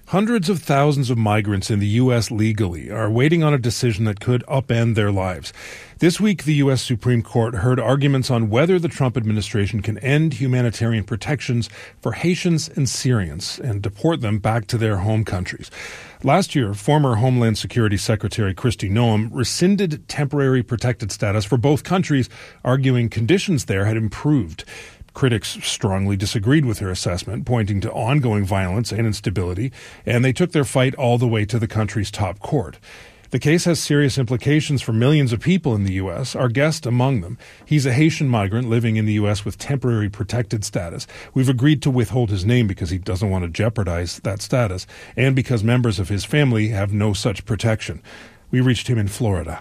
Hundreds of thousands of migrants in the U.S. legally are waiting on a decision that could upend their lives. This week, the U.S. Supreme Court heard arguments on whether the Trump administration can end humanitarian protections for Haitians and Syrians and deport them back to their home countries. Last year, former Homeland Security Secretary Kristi Noem rescinded temporary protected status for both countries, arguing conditions there had improved. Critics strongly disagreed with her assessment, pointing to ongoing violence and instability, and they took their fight all the way to the country's top court. The case has serious implications for millions of people in the U.S., our guest among them. He's a Haitian migrant living in the U.S. with temporary protected status. We've agreed to withhold his name because he doesn't want to jeopardize that status, and because members of his family have no such protection. We reached him in Florida.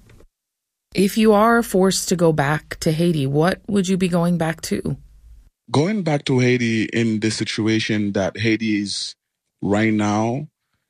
If you are forced to go back to Haiti, what would you be going back to? Going back to Haiti in the situation that Haiti is right now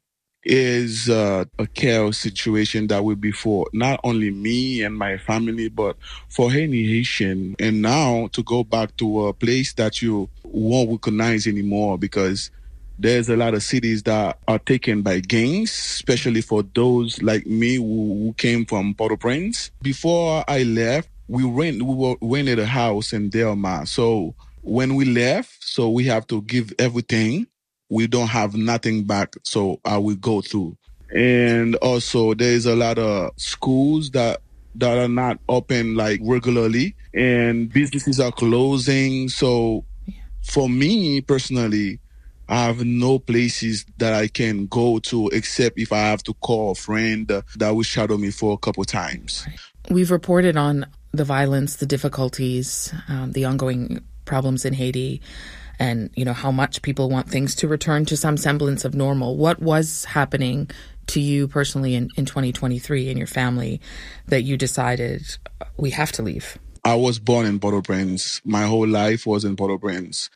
is a chaos situation that will be for not only me and my family, but for any Haitian. And now to go back to a place that you won't recognize anymore, because there's a lot of cities that are taken by gangs, especially for those like me who came from Port-au-Prince. Before I left, we rented a house in Delmar. So when we left, so we have to give everything. We don't have nothing back, so I will go through. And also, there's a lot of schools that are not open like regularly, and businesses are closing. So for me personally, I have no places that I can go to except if I have to call a friend that will shadow me for a couple times. We've reported on the violence, the difficulties, the ongoing problems in Haiti, and, you know, how much people want things to return to some semblance of normal. What was happening to you personally in 2023 and your family that you decided we have to leave? I was born in Port-au-Prince. My whole life was in Port-au-Prince.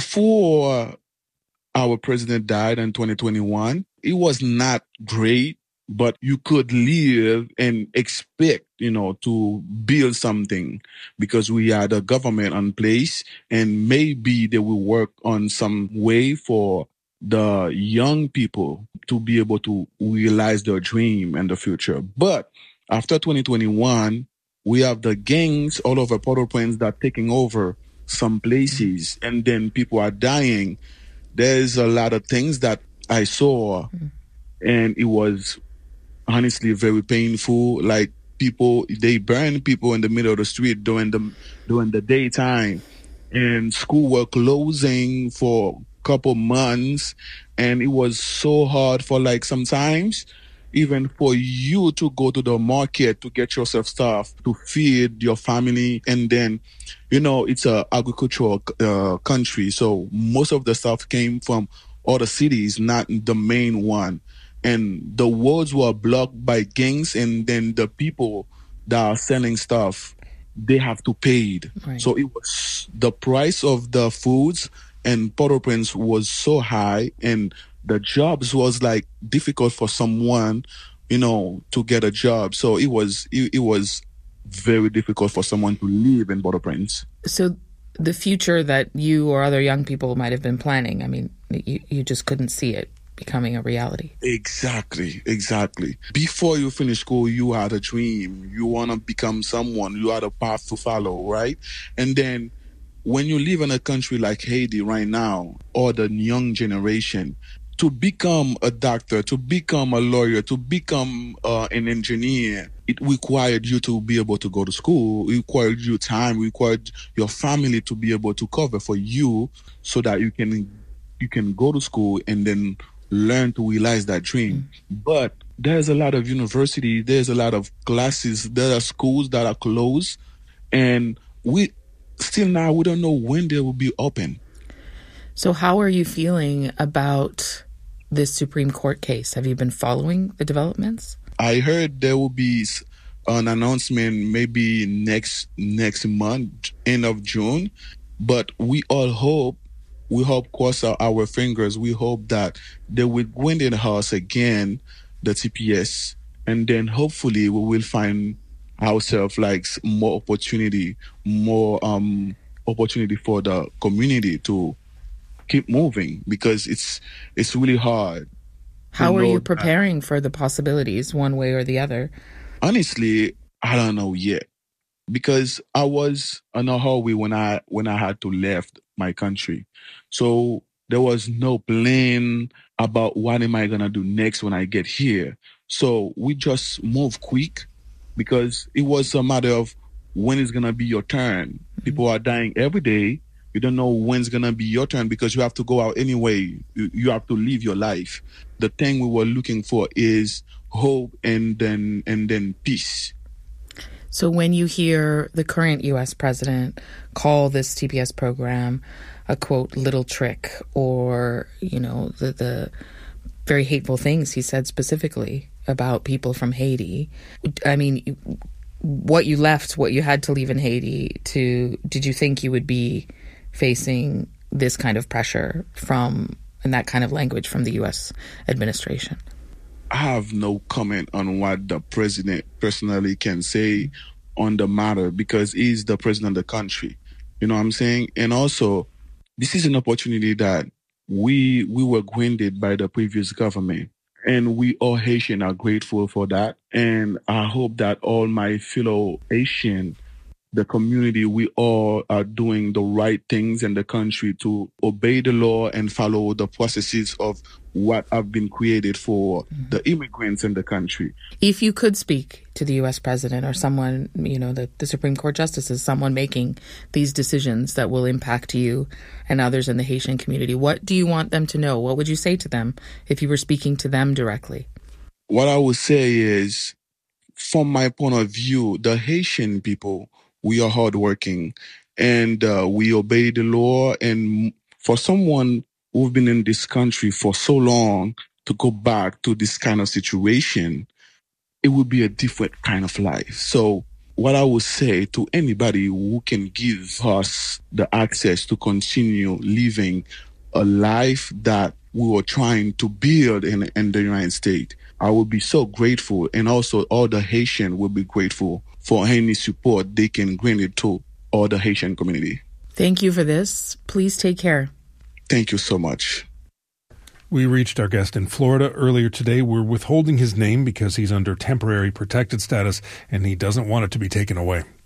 Before our president died in 2021, it was not great, but you could live and expect, to build something because we had a government in place, and maybe they will work on some way for the young people to be able to realize their dream in the future. But after 2021, we have the gangs all over Port-au-Prince that are taking over some places, and then people are dying. There's a lot of things that I saw, and it was honestly very painful. Like they burn people in the middle of the street during the daytime, and school were closing for a couple months, and it was so hard for sometimes even for you to go to the market to get yourself stuff to feed your family. And then, it's a agricultural country. So most of the stuff came from other cities, not the main one. And the roads were blocked by gangs, and then the people that are selling stuff, they have to pay it. Right. So it was the price of the foods and Port-au-Prince was so high, and the jobs was difficult for someone, to get a job. So it was very difficult for someone to live in Port-au-Prince. So the future that you or other young people might have been planning, I mean, you just couldn't see it becoming a reality. Exactly. Before you finish school, you had a dream. You want to become someone. You had a path to follow, right? And then when you live in a country like Haiti right now, or the young generation, to become a doctor, to become a lawyer, to become an engineer, it required you to be able to go to school. It required you time. It required your family to be able to cover for you so that you can go to school and then learn to realize that dream. But there's a lot of universities, there's a lot of classes, there are schools that are closed, and we don't know when they will be open. So how are you feeling about this Supreme Court case? Have you been following the developments? I heard there will be an announcement maybe next month, end of June, but we hope, cross our fingers, we hope that they will win in the House again, the TPS, and then hopefully we will find ourselves more opportunity for the community to keep moving because it's really hard. How are you preparing for the possibilities one way or the other? Honestly, I don't know yet because I was on a hallway when I had to left my country. So there was no plan about what am I gonna do next when I get here. So we just moved quick because it was a matter of when is gonna be your turn. People are dying every day. You don't know when's gonna be your turn because you have to go out anyway. You have to live your life. The thing we were looking for is hope and then peace. So when you hear the current U.S. president call this TPS program a, quote, little trick, or, you know, the very hateful things he said specifically about people from Haiti, I mean, what you had to leave in Haiti did you think you would be facing this kind of pressure and that kind of language from the U.S. administration? I have no comment on what the president personally can say on the matter because he's the president of the country. You know what I'm saying? And also, this is an opportunity that we were granted by the previous government. And we all Haitian are grateful for that. And I hope that all my fellow Haitian, the community, we all are doing the right things in the country to obey the law and follow the processes of what have been created for the immigrants in the country. If you could speak to the U.S. president or someone, you know, the Supreme Court justices, someone making these decisions that will impact you and others in the Haitian community, what do you want them to know? What would you say to them if you were speaking to them directly? What I would say is, from my point of view, the Haitian people, we are hardworking and we obey the law. And for someone who've been in this country for so long to go back to this kind of situation, it would be a different kind of life. So what I would say to anybody who can give us the access to continue living a life that we were trying to build in the United States, I would be so grateful. And also all the Haitian will be grateful for any support they can grant it to all the Haitian community. Thank you for this. Please take care. Thank you so much. We reached our guest in Florida earlier today. We're withholding his name because he's under temporary protected status and he doesn't want it to be taken away.